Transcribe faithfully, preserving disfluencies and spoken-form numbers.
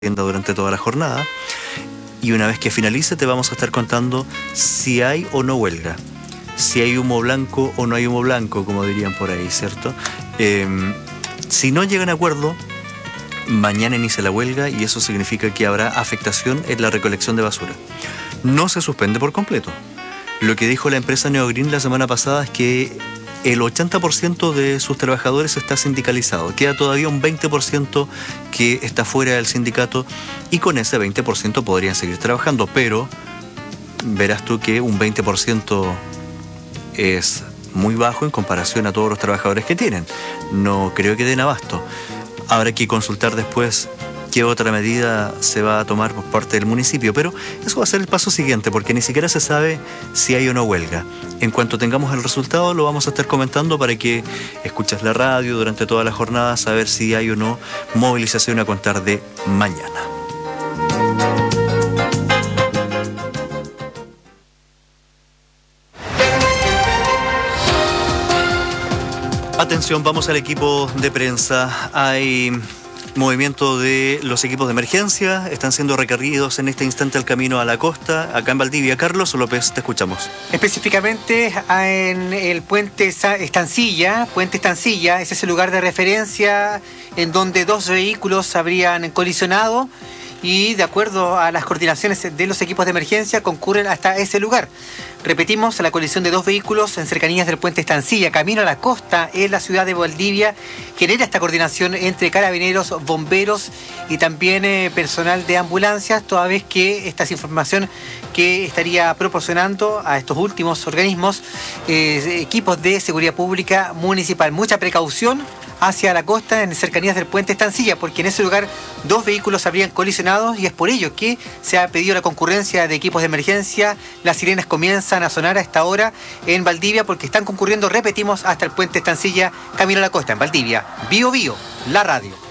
durante toda la jornada, y una vez que finalice te vamos a estar contando si hay o no huelga, si hay humo blanco o no hay humo blanco, como dirían por ahí, ¿cierto? Eh, si no llegan a acuerdo, mañana inicia la huelga y eso significa que habrá afectación en la recolección de basura. No se suspende por completo. Lo que dijo la empresa Neogreen la semana pasada es que el ochenta por ciento de sus trabajadores está sindicalizado. Queda todavía un veinte por ciento que está fuera del sindicato y con ese veinte por ciento podrían seguir trabajando, pero verás tú que un veinte por ciento es muy bajo en comparación a todos los trabajadores que tienen. No creo que den abasto. Habrá que consultar después qué otra medida se va a tomar por parte del municipio, pero eso va a ser el paso siguiente, porque ni siquiera se sabe si hay o no huelga. En cuanto tengamos el resultado, lo vamos a estar comentando para que escuches la radio durante toda la jornada, saber si hay o no movilización a contar de mañana. Atención, vamos al equipo de prensa. Hay movimiento de los equipos de emergencia, están siendo recorridos en este instante el camino a la costa, acá en Valdivia. Carlos López, te escuchamos. Específicamente en el puente Estancilla, puente Estancilla, ese es el lugar de referencia en donde dos vehículos habrían colisionado y de acuerdo a las coordinaciones de los equipos de emergencia concurren hasta ese lugar. Repetimos, la colisión de dos vehículos en cercanías del puente Estancilla, camino a la costa en la ciudad de Valdivia, genera esta coordinación entre carabineros, bomberos y también eh, personal de ambulancias, toda vez que esta es información que estaría proporcionando a estos últimos organismos eh, equipos de seguridad pública municipal. Mucha precaución hacia la costa en cercanías del puente Estancilla, porque en ese lugar dos vehículos habrían colisionado y es por ello que se ha pedido la concurrencia de equipos de emergencia. Las sirenas comienzan a sonar a esta hora en Valdivia porque están concurriendo, repetimos, hasta el puente Estancilla, camino a la costa en Valdivia. Bío Bío, la radio.